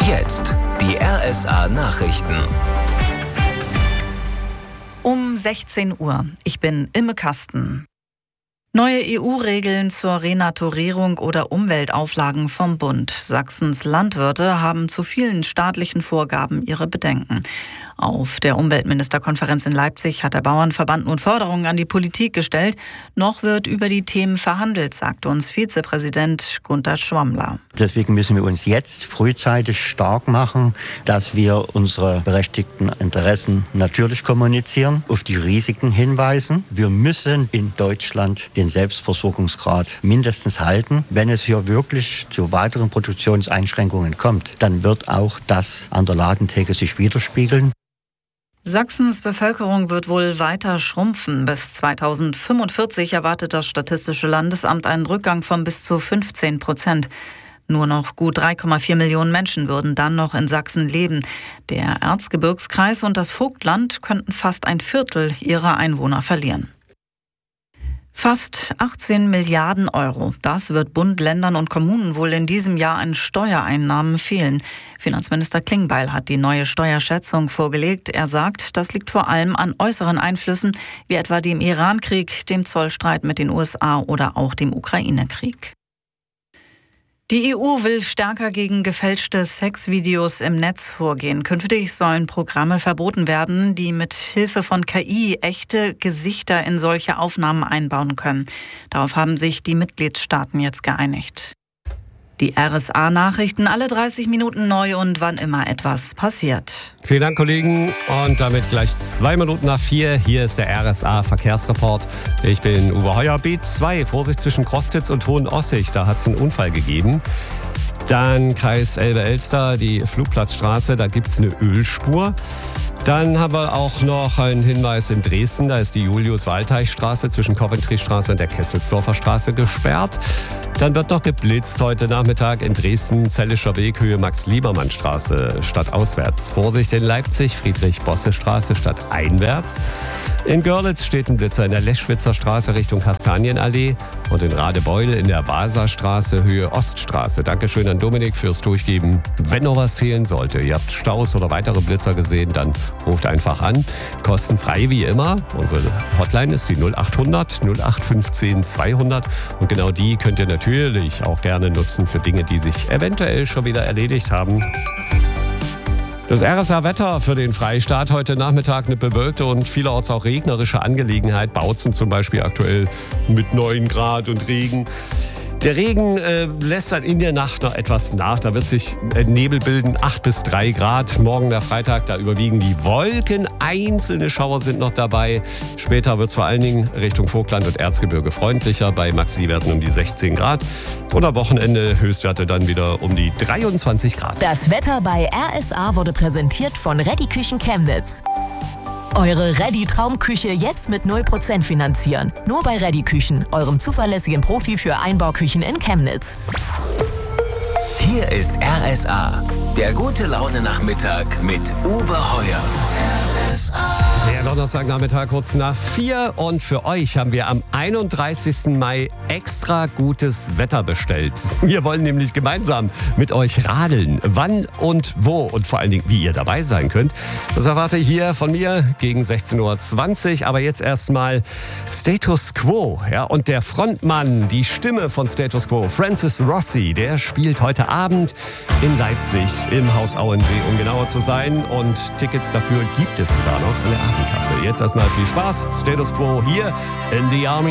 Jetzt die RSA-Nachrichten. Um 16 Uhr. Ich bin Imme Kasten. Neue EU-Regeln zur Renaturierung oder Umweltauflagen vom Bund. Sachsens Landwirte haben zu vielen staatlichen Vorgaben ihre Bedenken. Auf der Umweltministerkonferenz in Leipzig hat der Bauernverband nun Forderungen an die Politik gestellt. Noch wird über die Themen verhandelt, sagt uns Vizepräsident Gunter Schwammler. Deswegen müssen wir uns jetzt frühzeitig stark machen, dass wir unsere berechtigten Interessen natürlich kommunizieren, auf die Risiken hinweisen. Wir müssen in Deutschland den Selbstversorgungsgrad mindestens halten. Wenn es hier wirklich zu weiteren Produktionseinschränkungen kommt, dann wird auch das an der Ladentheke sich widerspiegeln. Sachsens Bevölkerung wird wohl weiter schrumpfen. Bis 2045 erwartet das Statistische Landesamt einen Rückgang von bis zu 15%. Nur noch gut 3,4 Millionen Menschen würden dann noch in Sachsen leben. Der Erzgebirgskreis und das Vogtland könnten fast ein Viertel ihrer Einwohner verlieren. Fast 18 Milliarden Euro. Das wird Bund, Ländern und Kommunen wohl in diesem Jahr an Steuereinnahmen fehlen. Finanzminister Klingbeil hat die neue Steuerschätzung vorgelegt. Er sagt, das liegt vor allem an äußeren Einflüssen, wie etwa dem Iran-Krieg, dem Zollstreit mit den USA oder auch dem Ukraine-Krieg. Die EU will stärker gegen gefälschte Sexvideos im Netz vorgehen. Künftig sollen Programme verboten werden, die mit Hilfe von KI echte Gesichter in solche Aufnahmen einbauen können. Darauf haben sich die Mitgliedstaaten jetzt geeinigt. Die RSA-Nachrichten alle 30 Minuten neu und wann immer etwas passiert. Vielen Dank, Kollegen. Und damit gleich 2 Minuten nach 4. Hier ist der RSA-Verkehrsreport. Ich bin Uwe Heuer. B2, Vorsicht zwischen Crostitz und Hohenossig. Da hat es einen Unfall gegeben. Dann Kreis Elbe-Elster, die Flugplatzstraße. Da gibt es eine Ölspur. Dann haben wir auch noch einen Hinweis in Dresden. Da ist die Julius-Waldteich-Straße zwischen Coventry-Straße und der Kesselsdorfer Straße gesperrt. Dann wird noch geblitzt heute Nachmittag in Dresden, Zellischer Weg, Höhe Max-Liebermann-Straße stadtauswärts. Vorsicht in Leipzig, Friedrich-Bosse-Straße stadteinwärts. In Görlitz steht ein Blitzer in der Leschwitzer Straße Richtung Kastanienallee und in Radebeul in der Waserstraße Höhe Oststraße. Dankeschön an Dominik fürs Durchgeben. Wenn noch was fehlen sollte, ihr habt Staus oder weitere Blitzer gesehen, dann ruft einfach an. Kostenfrei wie immer. Unsere Hotline ist die 0800 0815 200 und genau die könnt ihr natürlich auch gerne nutzen für Dinge, die sich eventuell schon wieder erledigt haben. Das RSA-Wetter für den Freistaat. Heute Nachmittag eine bewölkte und vielerorts auch regnerische Angelegenheit. Bautzen zum Beispiel aktuell mit 9 Grad und Regen. Der Regen lässt dann in der Nacht noch etwas nach. Da wird sich Nebel bilden, 8 bis 3 Grad. Morgen der Freitag, da überwiegen die Wolken. Einzelne Schauer sind noch dabei. Später wird es vor allen Dingen Richtung Vogtland und Erzgebirge freundlicher. Bei Maxi-Werten um die 16 Grad. Und am Wochenende Höchstwerte dann wieder um die 23 Grad. Das Wetter bei RSA wurde präsentiert von Reddy Küchen Chemnitz. Eure Reddy-Traumküche jetzt mit 0% finanzieren. Nur bei Reddy Küchen, eurem zuverlässigen Profi für Einbauküchen in Chemnitz. Hier ist RSA, der gute Laune-Nachmittag mit Uwe Heuer. Der Donnerstagnachmittag kurz nach 4 und für euch haben wir am 31. Mai extra gutes Wetter bestellt. Wir wollen nämlich gemeinsam mit euch radeln, wann und wo und vor allen Dingen, wie ihr dabei sein könnt. Das erwarte ich hier von mir gegen 16.20 Uhr, aber jetzt erstmal Status Quo. Ja, und der Frontmann, die Stimme von Status Quo, Francis Rossi, der spielt heute Abend in Leipzig im Haus Auensee, um genauer zu sein. Und Tickets dafür gibt es sogar noch an der Abendkasse. Jetzt erstmal viel Spaß. Status Quo hier in the Army.